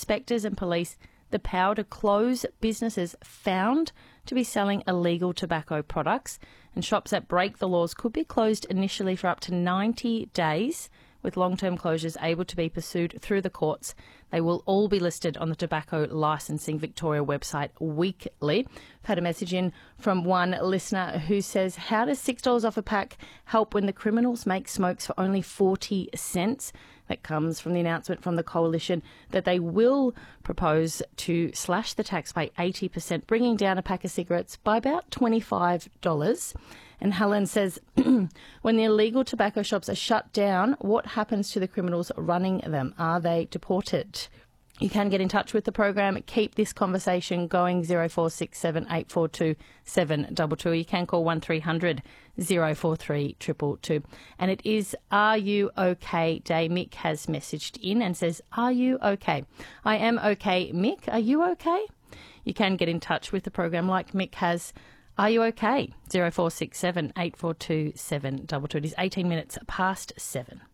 inspectors and police the power to close businesses found to be selling illegal tobacco products, and shops that break the laws could be closed initially for up to 90 days, with long-term closures able to be pursued through the courts. They will all be listed on the Tobacco Licensing Victoria website weekly. I've had a message in from one listener who says, how does $6 off a pack help when the criminals make smokes for only 40 cents? That comes from the announcement from the Coalition that they will propose to slash the tax by 80%, bringing down a pack of cigarettes by about $25. And Helen says, when the illegal tobacco shops are shut down, what happens to the criminals running them? Are they deported? You can get in touch with the program. Keep this conversation going, 0467 842 722. You can call 1300 043 222. And it is Are You OK Day. Mick has messaged in and says, are you okay? I am okay, Mick. Are you okay? You can get in touch with the program like Mick has. Are you okay? 0467 842 722. It is 18 minutes past 7.